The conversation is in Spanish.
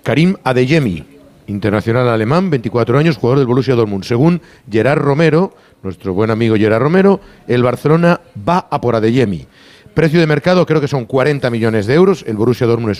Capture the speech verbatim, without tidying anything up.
Karim Adeyemi, internacional alemán, veinticuatro años, jugador del Borussia Dortmund. Según Gerard Romero, nuestro buen amigo Gerard Romero, el Barcelona va a por Adeyemi. Precio de mercado creo que son cuarenta millones de euros. El Borussia Dortmund es